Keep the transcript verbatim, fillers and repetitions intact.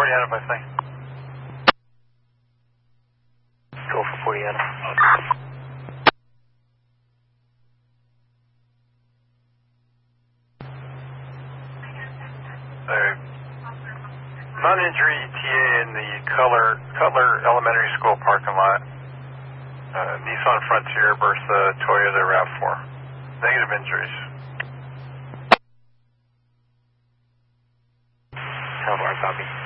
forty Adam, I think. Go for forty Adam. Uh, non-injury E T A in the Cutler, Cutler Elementary School parking lot. Uh, Nissan Frontier versus uh, Toyota RAV four. Negative injuries. How far, copy?